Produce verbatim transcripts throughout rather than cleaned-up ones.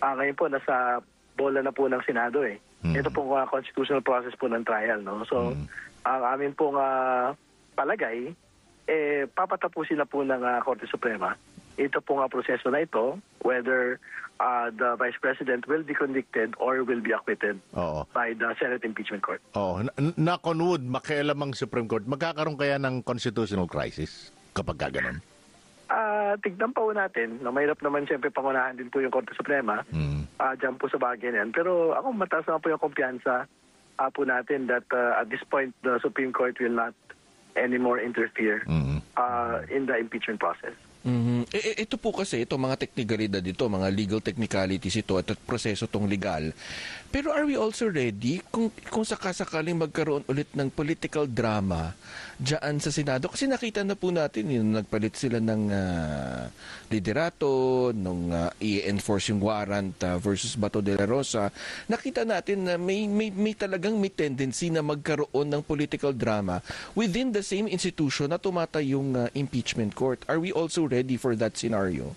uh, ngayon po nasa bola na po ng Senado eh. Mm. Ito pong uh, constitutional process po ng trial, no? So, mm. ang amin pong uh, palagay, eh, papatapusin na po ng uh, Korte Suprema ito pong uh, proseso na ito, whether uh, the Vice President will be convicted or will be acquitted Oo. by the Senate Impeachment Court. Oh, knock on wood, makialam ang Supreme Court. Magkakaroon kaya ng constitutional crisis kapag gano'n? Uh, tignan pa po natin. No, mahirap naman siyempre pangunahan din po yung Korte Suprema. Mm. Uh, diyan po sa bagay na yan. Pero ako mataas naman po yung kumpiyansa uh, po natin that uh, at this point the Supreme Court will not anymore interfere mm. uh, in the impeachment process. Mm-hmm. E, e, ito po kasi, ito mga technicalidad dito, mga legal technicalities ito at proseso tong legal. Pero are we also ready kung, kung sakasakaling magkaroon ulit ng political drama dyan sa Senado? Kasi nakita na po natin yun, nagpalit sila ng uh, liderato, nung uh, i-enforce yung warrant uh, versus Bato de la Rosa. Nakita natin na may, may, may talagang may tendency na magkaroon ng political drama within the same institution na tumatay yung uh, impeachment court. Are we also ready for that scenario?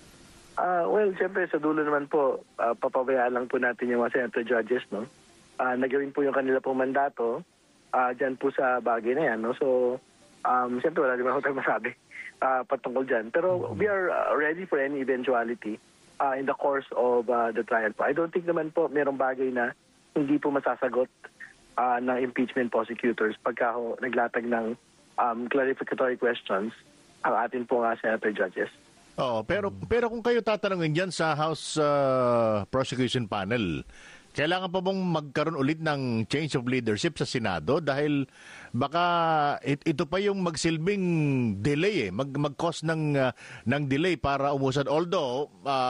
Uh, well, siyempre sa dulo naman po, uh, papabayaan lang po natin yung mga senator judges, no? Uh, nagawin po yung kanila pong mandato uh, dyan po sa bagay na yan, no? So, um, siyempre wala naman ako tayong masabi uh, patungkol dyan. Pero we are uh, ready for any eventuality uh, in the course of uh, the trial po. I don't think naman po merong bagay na hindi po masasagot uh, ng impeachment prosecutors pagka ho, naglatag ng um, clarificatory questions ang atin pong uh, senator judges. Oo, pero pero kung kayo tatanungin diyan sa House uh, Prosecution Panel, kailangan pa bang magkaroon ulit ng change of leadership sa Senado dahil baka it, ito pa yung magsilbing delay eh, mag mag-cause ng uh, ng delay para umusad. Although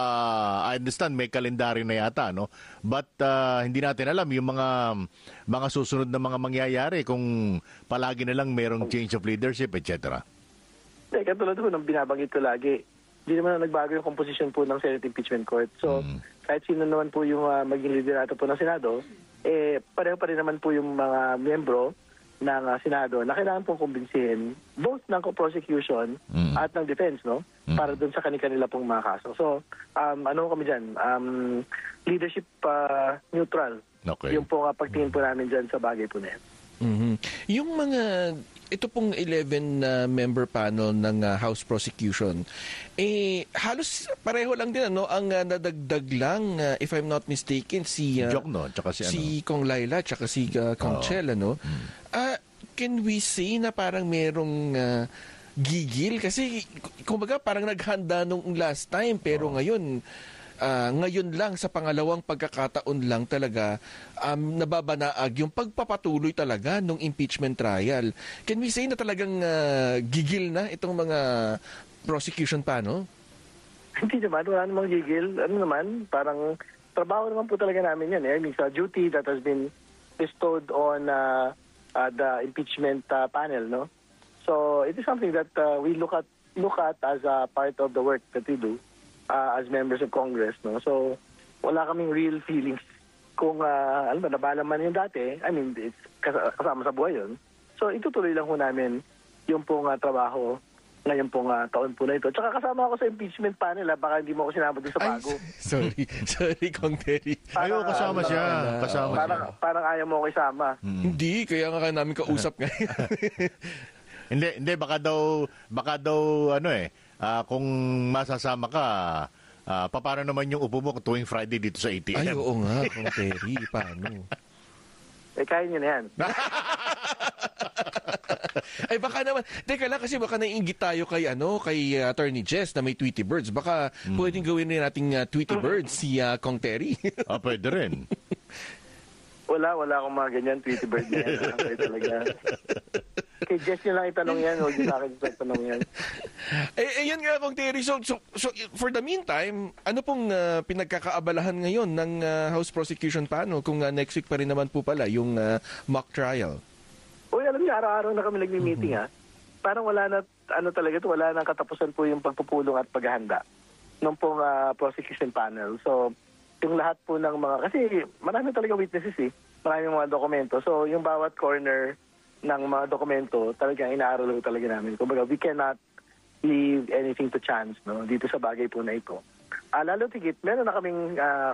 uh, I understand may kalendaryo na yata, no? But uh, hindi natin alam yung mga mga susunod na mga mangyayari kung palagi na lang merong change of leadership, et cetera. Eh, katulad ko nang binabanggit ko lagi, hindi naman nagbago yung composition po ng Senate Impeachment Court. So, mm. kahit sino naman po yung uh, maging liderato po ng Senado, eh, pareho pa rin naman po yung mga miyembro ng uh, Senado na kailangan pong kumbinsihin both ng prosecution mm. at ng defense, no? Mm. Para dun sa kanikanila pong mga kaso. So, um, ano kami dyan? Um, leadership uh, neutral. Okay. Yung po uh, pagtingin po namin dyan sa bagay po na yan. Mm-hmm. Yung mga ito pong eleven uh, member panel ng uh, House Prosecution, eh halos pareho lang din ano ang uh, nadagdag lang uh, if I'm not mistaken si uh, Jokno, tsaka si, si ano? Kong Laila tsaka si uh, Kong oh. Chel, ano? Hmm. Uh, can we say na parang merong uh, gigil kasi kumbaga parang naghanda nung last time pero oh. ngayon Uh, ngayon lang sa pangalawang pagkakataon lang talaga um, nababanaag yung pagpapatuloy talaga ng impeachment trial. Can we say na talagang uh, gigil na itong mga prosecution panel? Hindi naman, wala namang gigil. Ano naman, parang trabaho naman po talaga namin yan. Eh. I mean, sa duty that has been bestowed on uh, uh, the impeachment uh, panel, no? So it is something that uh, we look at look at as a part of the work that we do. Uh, as members of Congress, no? So, wala kaming real feelings kung, uh, alam ba, nabala man yung dati, I mean, it's kas- kasama sa buhay yun. So, itutuloy lang po namin yung pong uh, trabaho ngayon pong uh, taon po na ito. Tsaka kasama ako sa impeachment panel, ha? Baka hindi mo ako sinama doon sa bago. Ay, sorry, sorry, Kong Terry. Ayaw, kasama uh, siya. Uh, kasama parang, siya. Parang ayaw mo ako isama. Hmm. Hindi, kaya nga namin kausap ngayon. hindi, hindi, baka daw, baka daw, ano eh, Uh, kung masasama ka, uh, paano naman yung upo mo tuwing Friday dito sa A T M? Ay, oo nga, Kong Terry, paano? Eh, kaya nyo na yan. Ay, baka naman, teka lang kasi baka naiinggit tayo kay, ano, kay uh, Attorney Jess na may Tweety Birds. Baka hmm. pwedeng gawin rin nating uh, Tweety Birds si uh, Kong Terry. Ah, pwede rin. Wala, wala akong mga ganyan, Tweety Bird na yan. Ang talaga. Kay Jess nyo lang itanong yan, huwag nyo sa akin itanong yan. Eh, ayan nga, Kong Terry. So, so, so, for the meantime, ano pong uh, pinagkakaabalahan ngayon ng uh, House Prosecution Panel kung uh, next week pa rin naman po pala yung uh, mock trial? Uy, alam niyo, araw-araw na kami nagmi-meeting, mm-hmm. ha? Parang wala na, ano talaga ito, wala na katapusan po yung pagpupulong at paghahanda ng pong uh, Prosecution Panel. So, yung lahat po ng mga, kasi marami talaga witnesses eh, marami mga dokumento. So, yung bawat corner ng mga dokumento, talagang inaaral talaga namin. Kumbaga, we cannot leave anything to chance, no, dito sa bagay po na ito. Uh, lalo tigit, meron na kaming uh,